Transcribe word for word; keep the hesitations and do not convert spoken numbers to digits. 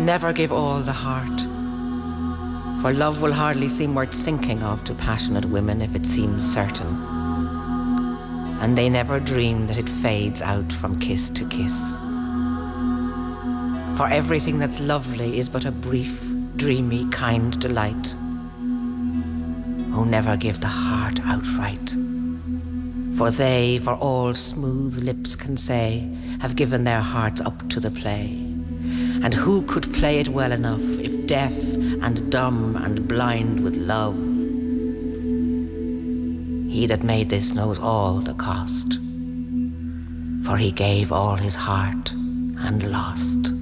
never give all the heart, for love will hardly seem worth thinking of to passionate women if it seems certain, and they never dream that it fades out from kiss to kiss. For everything that's lovely is but a brief, dreamy, kind delight. Oh, never give the heart outright, for they, for all smooth lips can say, have given their hearts up to the play. And who could play it well enough if deaf and dumb and blind with love? He that made this knows all the cost, for he gave all his heart and lost.